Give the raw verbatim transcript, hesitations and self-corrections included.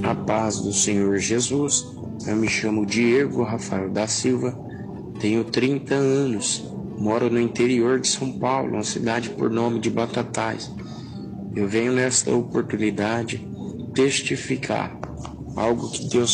A paz do Senhor Jesus. Eu me chamo Diego Rafael da Silva, tenho trinta anos, moro no interior de São Paulo, uma cidade por nome de Batatais. Eu venho nesta oportunidade testificar algo que Deus